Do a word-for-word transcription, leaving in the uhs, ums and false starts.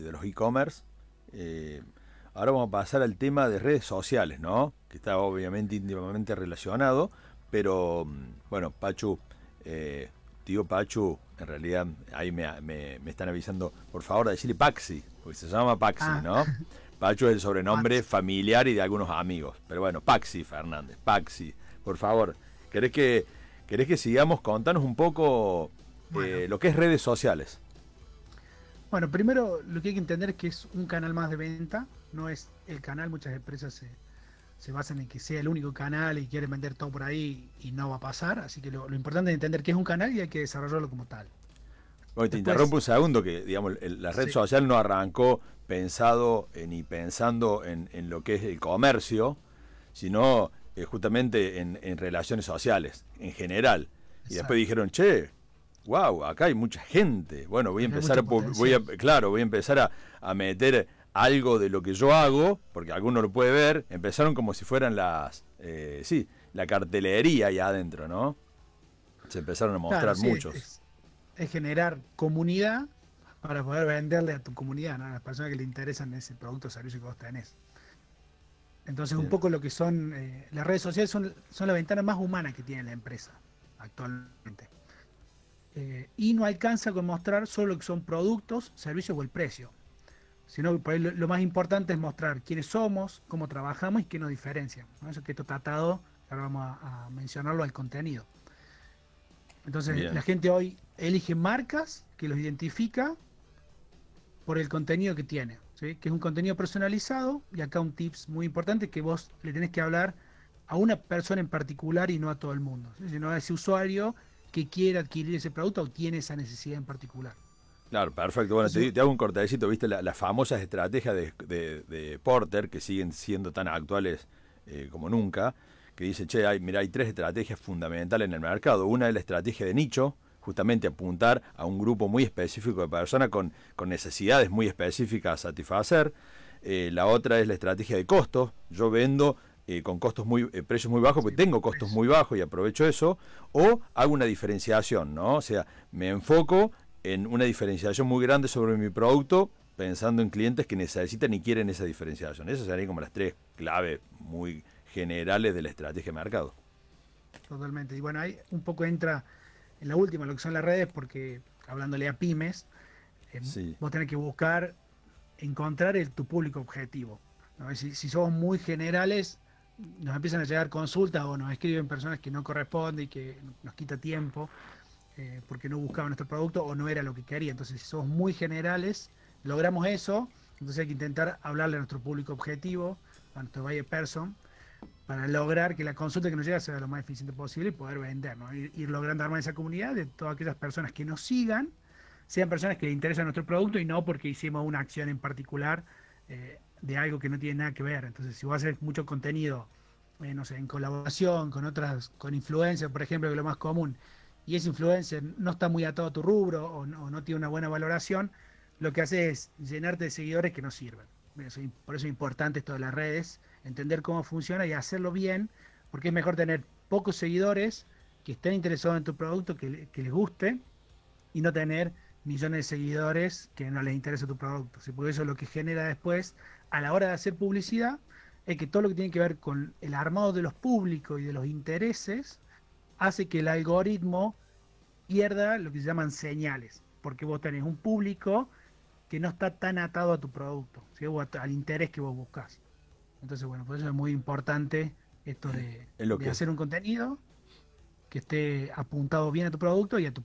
de los e-commerce. Eh, ahora vamos a pasar al tema de redes sociales, ¿no? Que está obviamente íntimamente relacionado, pero bueno, Pachu, eh, tío Pachu, en realidad ahí me, me, me están avisando, por favor, decirle Paxi, porque se llama Paxi, Ah, ¿no? Pachu es el sobrenombre Max. familiar y de algunos amigos, pero bueno, Paxi Fernández, Paxi, por favor, ¿querés que, querés que sigamos? Contanos un poco Bueno, eh, lo que es redes sociales. bueno, primero lo que hay que entender es que es un canal más de venta, no es el canal. Muchas empresas se, se basan en que sea el único canal y quieren vender todo por ahí y no va a pasar. Así que lo, lo importante es entender que es un canal y hay que desarrollarlo como tal. Bueno, te Después, interrumpo un segundo, que digamos, el- la red sí, social no arrancó pensado eh, ni pensando en, en lo que es el comercio, sino eh, justamente en, en relaciones sociales, en general. Y después exacto. dijeron, che, wow, acá hay mucha gente. Bueno, voy a Acá hay empezar a, mucho pu- voy a, potencial. claro, voy a empezar a, a meter algo de lo que yo hago, porque alguno lo puede ver. Empezaron como si fueran las, eh, sí, la cartelería ahí adentro, ¿no? Se empezaron a Claro, mostrar sí, muchos. es, es generar comunidad para poder venderle a tu comunidad, ¿no? A las personas que le interesan ese producto o servicio que vos tenés. Entonces, un Bien. poco lo que son eh, las redes sociales son, son la ventana más humana que tiene la empresa actualmente. Eh, y no alcanza con mostrar solo lo que son productos, servicios o el precio, sino que por ahí lo, lo más importante es mostrar quiénes somos, cómo trabajamos y qué nos diferencia, ¿no? Eso que esto tratado, ahora vamos a, a mencionarlo al contenido. Entonces, Bien. la gente hoy elige marcas que los identifica por el contenido que tiene, ¿sí? Que es un contenido personalizado. Y acá un tips muy importante, que vos le tenés que hablar a una persona en particular y no a todo el mundo, ¿sí? Sino a ese usuario que quiere adquirir ese producto o tiene esa necesidad en particular. Claro, perfecto. Bueno, Entonces, te, te hago un cortecito, viste la- las famosas estrategias de, de- de Porter, que siguen siendo tan actuales eh, como nunca, que dice, che, hay, mira, hay tres estrategias fundamentales en el mercado. Una es la estrategia de nicho, justamente apuntar a un grupo muy específico de personas con, con necesidades muy específicas a satisfacer. Eh, la otra es la estrategia de costos. Yo vendo eh, con costos muy, eh, precios muy bajos, porque sí, tengo costos precio. muy bajos y aprovecho eso, o hago una diferenciación, ¿no? O sea, me enfoco en una diferenciación muy grande sobre mi producto, pensando en clientes que necesitan y quieren esa diferenciación. Esas serían como las tres claves muy generales de la estrategia de mercado. Totalmente. Y bueno, ahí un poco entra en la última, lo que son las redes, porque hablándole a pymes, eh, Sí, vos tenés que buscar encontrar el, tu público objetivo, ¿no? Si, si somos muy generales, nos empiezan a llegar consultas o nos escriben personas que no corresponden y que nos quita tiempo, eh, porque no buscaban nuestro producto o no era lo que quería. Entonces, si somos muy generales, logramos eso. Entonces hay que intentar hablarle a nuestro público objetivo, a nuestro buyer person, para lograr que la consulta que nos llega sea lo más eficiente posible y poder vender, ¿no? Ir, ir logrando armar esa comunidad de todas aquellas personas que nos sigan, sean personas que les interesa nuestro producto y no porque hicimos una acción en particular, eh, de algo que no tiene nada que ver. Entonces, si vos haces mucho contenido, eh, no sé, en colaboración con otras, con influencers, por ejemplo, que es lo más común, y ese influencer no está muy atado a tu rubro o no, o no tiene una buena valoración, lo que hace es llenarte de seguidores que no sirven. Eso, por eso es importante esto de las redes, entender cómo funciona y hacerlo bien, porque es mejor tener pocos seguidores que estén interesados en tu producto, que, que les guste, y no tener millones de seguidores que no les interesa tu producto. ¿Sí? Porque eso es lo que genera después, a la hora de hacer publicidad, es que todo lo que tiene que ver con el armado de los públicos y de los intereses hace que el algoritmo pierda lo que se llaman señales, porque vos tenés un público que no está tan atado a tu producto, ¿sí? O a- al interés que vos buscas. Entonces, bueno, por eso es muy importante esto de, es lo de que es. hacer un contenido que esté apuntado bien a tu producto y a tu